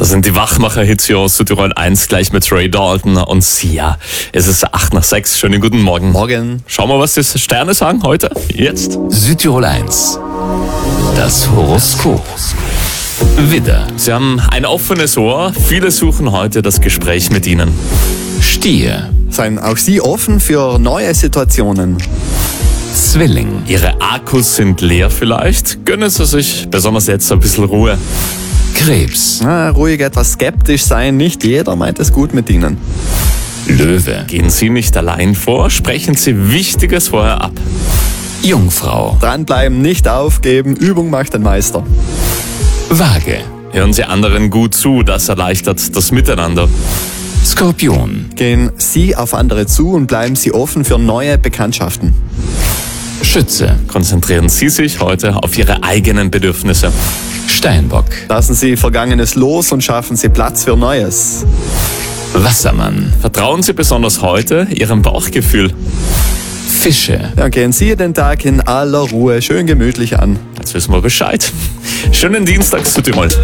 Das sind die Wachmacher-Hits hier aus Südtirol 1, gleich mit Ray Dalton und Sia. Es ist 8:06. Schönen guten Morgen. Morgen. Schauen wir, was die Sterne sagen heute. Jetzt. Südtirol 1. Das Horoskop. Widder, Sie haben ein offenes Ohr. Viele suchen heute das Gespräch mit Ihnen. Stier, Seien auch Sie offen für neue Situationen. Zwilling, Ihre Akkus sind leer vielleicht. Gönnen Sie sich besonders jetzt ein bisschen Ruhe. Krebs, Ruhig etwas skeptisch sein, nicht jeder meint es gut mit Ihnen. Löwe, Gehen Sie nicht allein vor. Sprechen Sie Wichtiges vorher ab. Jungfrau, Dranbleiben, nicht aufgeben, Übung macht den Meister. Waage, Hören Sie anderen gut zu. Das erleichtert das Miteinander. Skorpion, Gehen Sie auf andere zu und bleiben Sie offen für neue Bekanntschaften. Schütze, Konzentrieren Sie sich heute auf Ihre eigenen Bedürfnisse. Steinbock, Lassen Sie Vergangenes los und schaffen Sie Platz für Neues. Wassermann, Vertrauen Sie besonders heute Ihrem Bauchgefühl. Fische. Ja, gehen Sie den Tag in aller Ruhe schön gemütlich an. Jetzt wissen wir Bescheid. Schönen Dienstag, Südtirol.